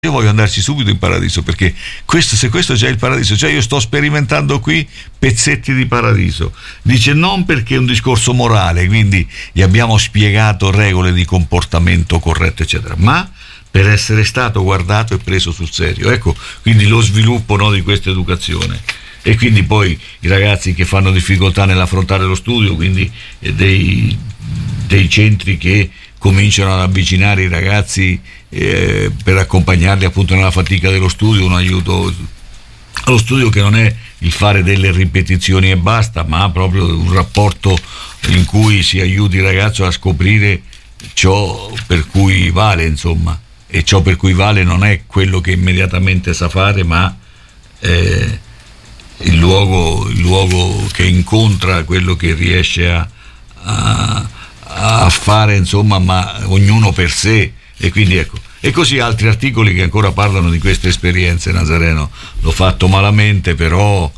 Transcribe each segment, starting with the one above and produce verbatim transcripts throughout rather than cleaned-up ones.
io voglio andarci subito in paradiso, perché questo, se questo già è il paradiso, cioè io sto sperimentando qui pezzetti di paradiso. Dice non perché è un discorso morale, quindi gli abbiamo spiegato regole di comportamento corretto eccetera, ma per essere stato guardato e preso sul serio. Ecco quindi lo sviluppo, no, di questa educazione. E quindi poi i ragazzi che fanno difficoltà nell'affrontare lo studio, quindi dei, dei centri che cominciano ad avvicinare i ragazzi eh, per accompagnarli appunto nella fatica dello studio, un aiuto allo studio che non è il fare delle ripetizioni e basta, ma proprio un rapporto in cui si aiuti il ragazzo a scoprire ciò per cui vale, insomma, e ciò per cui vale non è quello che immediatamente sa fare, ma eh, il luogo, il luogo che incontra quello che riesce a, a, a fare, insomma, ma ognuno per sé. E quindi ecco, e così altri articoli che ancora parlano di queste esperienze. Nazareno, l'ho fatto malamente, però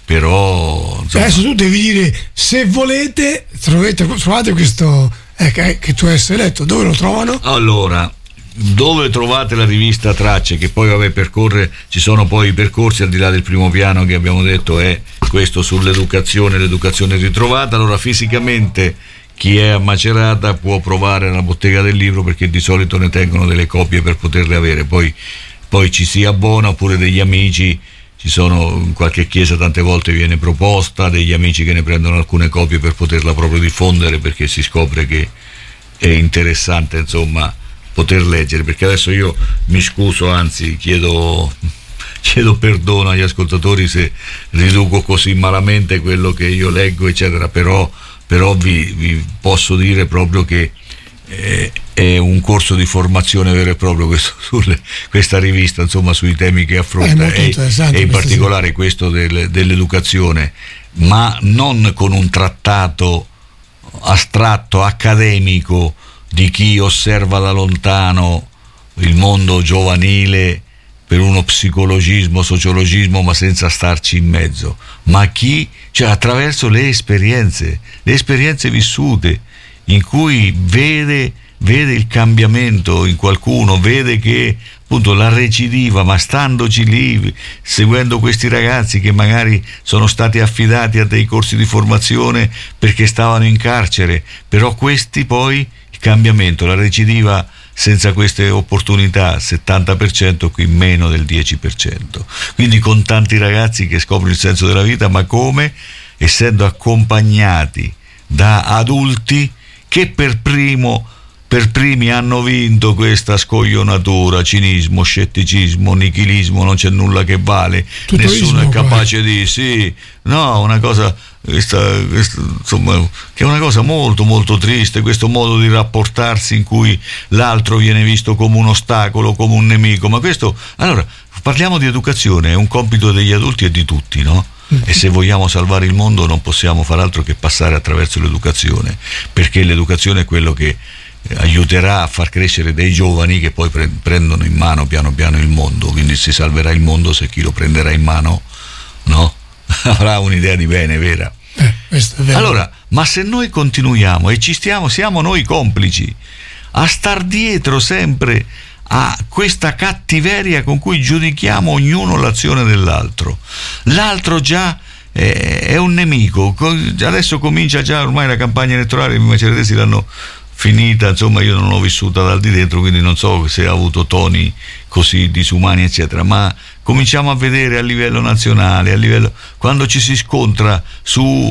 però insomma. Adesso tu devi dire, se volete trovate, trovate questo eh, che, che tu hai letto, dove lo trovano? Allora, dove trovate la rivista Tracce, che poi vabbè percorre, ci sono poi i percorsi al di là del primo piano che abbiamo detto, è questo sull'educazione, l'educazione ritrovata. Allora fisicamente chi è a Macerata può provare la bottega del libro, perché di solito ne tengono delle copie per poterle avere, poi, poi ci si abbona, oppure degli amici, ci sono in qualche chiesa tante volte viene proposta, degli amici che ne prendono alcune copie per poterla proprio diffondere, perché si scopre che è interessante, insomma, poter leggere. Perché adesso io mi scuso, anzi chiedo chiedo perdono agli ascoltatori se riduco così malamente quello che io leggo eccetera, però però vi, vi posso dire proprio che eh, è un corso di formazione vero e proprio questo, sulle, questa rivista, insomma, sui temi che affronta, e, e in particolare questo del, dell'educazione, ma non con un trattato astratto, accademico, di chi osserva da lontano il mondo giovanile per uno psicologismo, sociologismo, ma senza starci in mezzo, ma chi, cioè attraverso le esperienze, le esperienze vissute, in cui vede, vede il cambiamento in qualcuno, vede che appunto la recidiva, ma standoci lì, seguendo questi ragazzi che magari sono stati affidati a dei corsi di formazione perché stavano in carcere, però questi poi, il cambiamento, la recidiva senza queste opportunità settanta per cento, qui meno del dieci per cento. Quindi con tanti ragazzi che scoprono il senso della vita, ma come? Essendo accompagnati da adulti che per primo per primi hanno vinto questa scoglionatura, cinismo, scetticismo, nichilismo, non c'è nulla che vale, nessuno è capace di sì, no, una cosa questa, questa, insomma, che è una cosa molto molto triste, questo modo di rapportarsi in cui l'altro viene visto come un ostacolo, come un nemico. Ma questo, allora, parliamo di educazione, è un compito degli adulti e di tutti, no? E se vogliamo salvare il mondo non possiamo far altro che passare attraverso l'educazione, perché l'educazione è quello che aiuterà a far crescere dei giovani che poi pre- prendono in mano piano piano il mondo. Quindi si salverà il mondo se chi lo prenderà in mano, no? Avrà un'idea di bene vera. Eh, questo è vero. Allora, ma se noi continuiamo e ci stiamo, siamo noi complici a star dietro sempre a questa cattiveria con cui giudichiamo ognuno l'azione dell'altro, l'altro già è, è un nemico. Adesso comincia già ormai la campagna elettorale, i maceratesi l'hanno finita, insomma io non l'ho vissuta dal di dentro, quindi non so se ha avuto toni così disumani eccetera, ma cominciamo a vedere a livello nazionale, a livello, quando ci si scontra su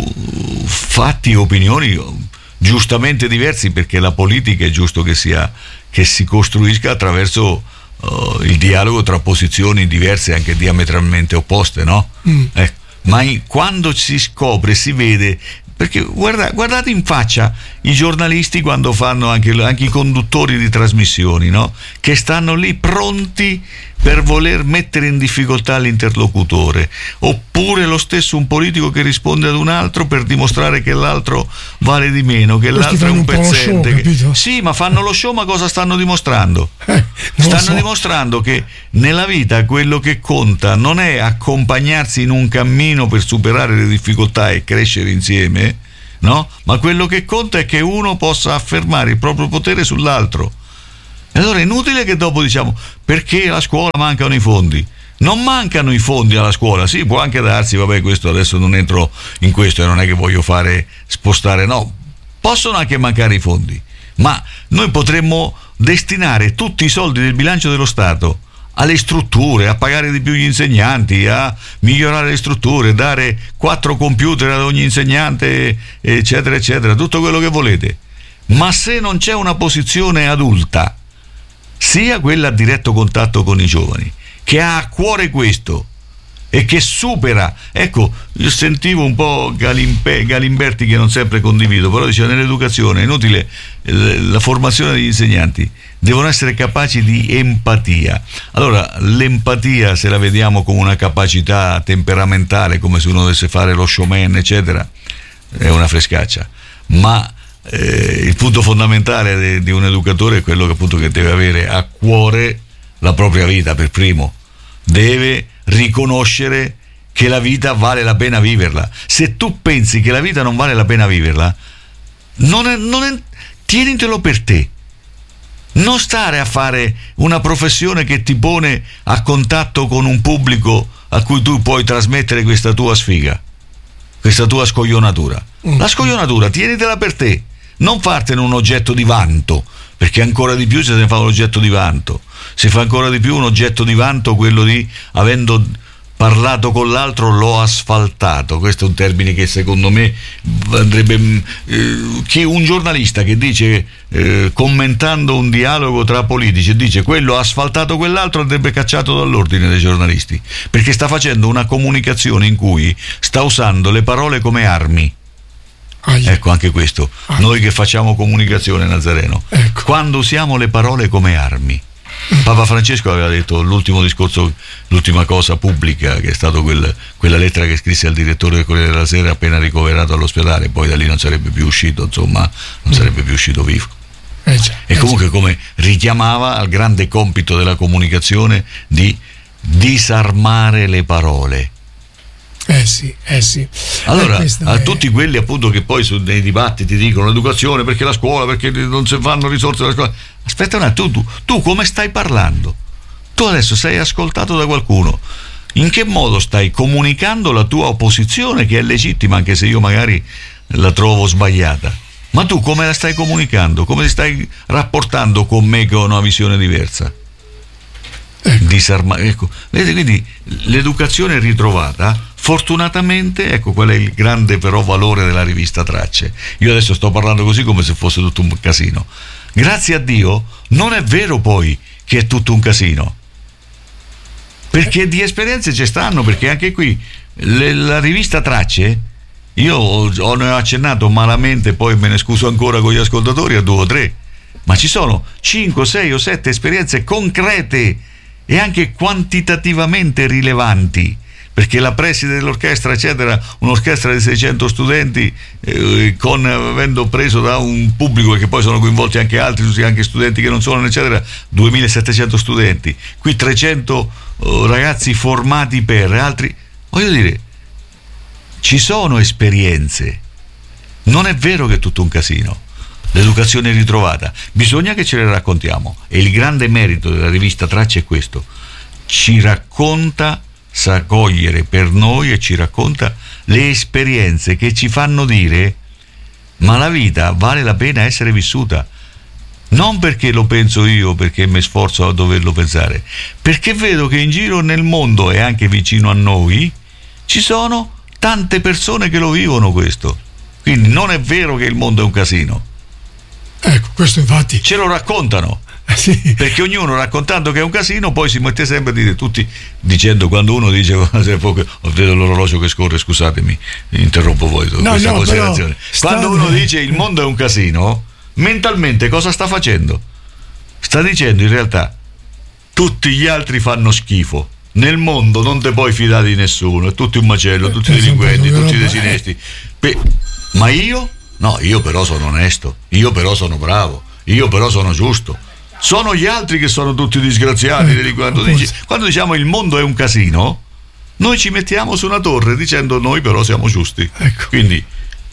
fatti e opinioni giustamente diversi, perché la politica è giusto che sia, che si costruisca attraverso uh, il dialogo tra posizioni diverse, anche diametralmente opposte, no? Mm. Eh, ma in, quando si scopre, si vede, perché guarda, guardate in faccia i giornalisti quando fanno, anche, anche i conduttori di trasmissioni, no? Che stanno lì pronti per voler mettere in difficoltà l'interlocutore, oppure lo stesso un politico che risponde ad un altro per dimostrare che l'altro vale di meno, che questi l'altro è un, un pezzente. Show, che... Sì, ma fanno lo show, ma cosa stanno dimostrando? Eh, stanno so. dimostrando che nella vita quello che conta non è accompagnarsi in un cammino per superare le difficoltà e crescere insieme, no? Ma quello che conta è che uno possa affermare il proprio potere sull'altro. E allora è inutile che dopo diciamo perché alla scuola mancano i fondi. Non mancano i fondi alla scuola, sì, può anche darsi, vabbè, questo adesso non entro in questo e non è che voglio fare spostare, no, possono anche mancare i fondi, ma noi potremmo destinare tutti i soldi del bilancio dello Stato alle strutture, a pagare di più gli insegnanti, a migliorare le strutture, dare quattro computer ad ogni insegnante, eccetera, eccetera, tutto quello che volete. Ma se non c'è una posizione adulta, sia quella a diretto contatto con i giovani, che ha a cuore questo e che supera, ecco, io sentivo un po' Galimpe, Galimberti, che non sempre condivido, però diceva nell'educazione è inutile la formazione degli insegnanti, devono essere capaci di empatia. Allora l'empatia, se la vediamo come una capacità temperamentale, come se uno dovesse fare lo showman eccetera, è una frescaccia, ma eh, il punto fondamentale de, di un educatore è quello che appunto che deve avere a cuore la propria vita per primo, deve riconoscere che la vita vale la pena viverla. Se tu pensi che la vita non vale la pena viverla, non è, non è, tienitelo per te, non stare a fare una professione che ti pone a contatto con un pubblico a cui tu puoi trasmettere questa tua sfiga, questa tua scoglionatura. La scoglionatura tienitela per te, non fartene un oggetto di vanto, perché ancora di più se ne fa un oggetto di vanto, si fa ancora di più un oggetto di vanto quello di, avendo parlato con l'altro, l'ho asfaltato. Questo è un termine che secondo me andrebbe eh, chi un giornalista che dice eh, commentando un dialogo tra politici e dice quello ha asfaltato quell'altro, andrebbe cacciato dall'ordine dei giornalisti, perché sta facendo una comunicazione in cui sta usando le parole come armi. Aia. Ecco, anche questo, Aia. Noi che facciamo comunicazione, Nazareno, ecco. Quando usiamo le parole come armi. Papa Francesco aveva detto l'ultimo discorso, l'ultima cosa pubblica, che è stato quel, quella lettera che scrisse al direttore del Corriere della Sera appena ricoverato all'ospedale, poi da lì non sarebbe più uscito, insomma, non sarebbe più uscito vivo. Eh già, E eh comunque già. come richiamava al grande compito della comunicazione di disarmare le parole. Eh sì, eh sì. Allora, Eh, a è... tutti quelli appunto che poi su, nei dibattiti dicono l'educazione perché la scuola, perché non si fanno risorse alla scuola. Aspetta un attimo, tu, tu, tu come stai parlando? Tu adesso sei ascoltato da qualcuno. In che modo stai comunicando la tua opposizione, che è legittima, anche se io magari la trovo sbagliata? Ma tu come la stai comunicando? Come ti stai rapportando con me che ho una visione diversa? Ecco. Disarma- ecco. Vedete, quindi l'educazione ritrovata, fortunatamente, ecco qual è il grande però valore della rivista Tracce. Io adesso sto parlando così come se fosse tutto un casino. Grazie a Dio non è vero poi che è tutto un casino, perché di esperienze ci stanno, perché anche qui le, la rivista Tracce, io ho, ho, ne ho accennato malamente, poi me ne scuso ancora con gli ascoltatori, a due o tre, ma ci sono cinque, sei o sette esperienze concrete e anche quantitativamente rilevanti, perché la preside dell'orchestra eccetera, un'orchestra di seicento studenti, eh, con, avendo preso da un pubblico che poi sono coinvolti anche altri, anche studenti che non sono eccetera, duemilasettecento studenti, qui trecento oh, ragazzi formati per altri, voglio dire, ci sono esperienze, non è vero che è tutto un casino. L'educazione ritrovata bisogna che ce le raccontiamo, e il grande merito della rivista Tracce è questo: ci racconta, sa cogliere per noi e ci racconta le esperienze che ci fanno dire ma la vita vale la pena essere vissuta, non perché lo penso io, perché mi sforzo a doverlo pensare, perché vedo che in giro nel mondo e anche vicino a noi ci sono tante persone che lo vivono questo. Quindi non è vero che il mondo è un casino. Ecco, questo infatti Ce lo raccontano, eh, sì. perché ognuno raccontando che è un casino poi si mette sempre a dire, tutti dicendo, quando uno dice ho vedo l'orologio che scorre, scusatemi, interrompo voi No, questa no, considerazione. sta- Quando uno dice il mondo è un casino, mentalmente cosa sta facendo? Sta dicendo in realtà tutti gli altri fanno schifo, nel mondo non te puoi fidare di nessuno, è tutto un macello, tutti Eh, delinquenti, esatto, tutti roba, desinesti. Pe- ma io? No, io però sono onesto, io però sono bravo, io però sono giusto. Sono gli altri che sono tutti disgraziati. Eh, quando, dici, quando diciamo il mondo è un casino, noi ci mettiamo su una torre dicendo noi però siamo giusti. Ecco. Quindi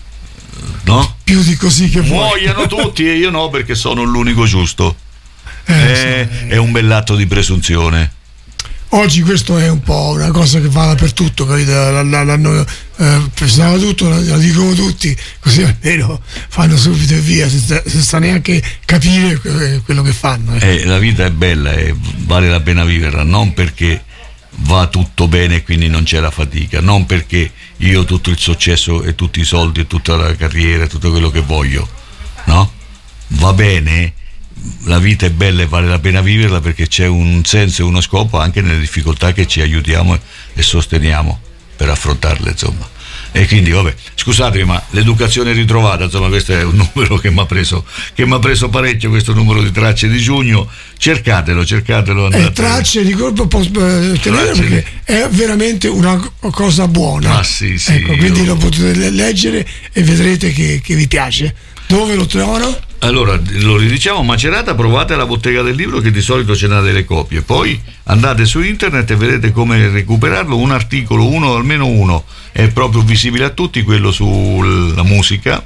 no? Più di così che vuoi. Muoiano tutti e io no, perché sono l'unico giusto. Eh, è, so, eh. è un bell'atto di presunzione. Oggi questo è un po' una cosa che va dappertutto, capito? L'hanno eh, pensava tutto, la, la dicono tutti, così almeno fanno subito e via, senza, senza neanche capire quello che fanno. Eh. Eh, la vita è bella e vale la pena viverla, non perché va tutto bene e quindi non c'è la fatica, non perché io ho tutto il successo e tutti i soldi e tutta la carriera e tutto quello che voglio, no? Va bene. La vita è bella e vale la pena viverla perché c'è un senso e uno scopo anche nelle difficoltà che ci aiutiamo e sosteniamo per affrontarle, insomma. E quindi vabbè, scusatemi, ma l'educazione ritrovata, insomma, questo è un numero che mi ha preso che mi ha preso parecchio, questo numero di tracce di giugno. Cercatelo, cercatelo. Eh, tracce di colpo posso eh, tenere perché è veramente una cosa buona. Ah, sì, sì, ecco, quindi io... lo potete leggere e vedrete che, che vi piace. Dove lo trovano? Allora, lo ridiciamo, Macerata, provate alla bottega del libro che di solito ce n'ha delle copie, poi andate su internet e vedete come recuperarlo, un articolo, uno, almeno uno, è proprio visibile a tutti, quello sulla musica,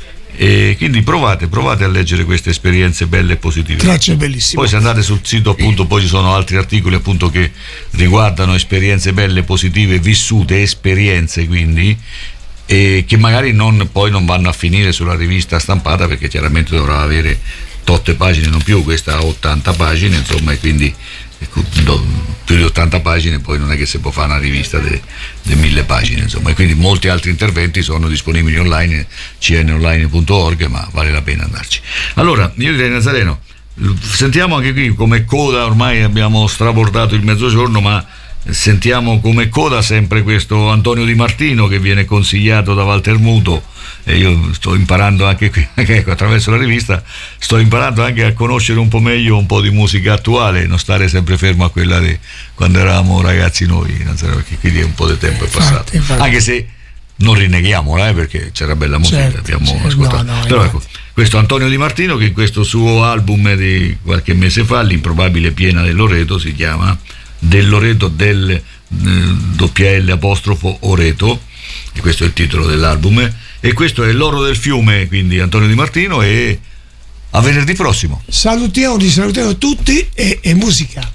e quindi provate, provate a leggere queste esperienze belle e positive. Tracce bellissime. Poi se andate sul sito appunto poi ci sono altri articoli appunto che riguardano esperienze belle, positive, vissute, esperienze quindi, e che magari non, poi non vanno a finire sulla rivista stampata perché chiaramente dovrà avere totte pagine, non più, questa ha ottanta pagine insomma, e quindi più di ottanta pagine poi non è che si può fare una rivista di mille pagine insomma, e quindi molti altri interventi sono disponibili online, c n online punto org, ma vale la pena andarci. Allora io direi, Nazareno, sentiamo anche qui come coda, ormai abbiamo strabordato il mezzogiorno, ma sentiamo come coda sempre questo Antonio Di Martino che viene consigliato da Walter Muto, e io sto imparando anche qui, ecco, attraverso la rivista sto imparando anche a conoscere un po' meglio un po' di musica attuale, non stare sempre fermo a quella di quando eravamo ragazzi noi, perché quindi un po' di tempo è passato, infatti, infatti. Anche se non rinneghiamola, eh, perché c'era bella musica, certo, abbiamo certo, ascoltato. No, no, però ecco, questo Antonio Di Martino che in questo suo album di qualche mese fa, L'improbabile piena del Loreto, si chiama del Loreto del eh, doppia L apostrofo Oreto, e questo è il titolo dell'album, e questo è L'oro del fiume, quindi Antonio Di Martino, e a venerdì prossimo. Salutiamo, ti salutiamo tutti e, e musica.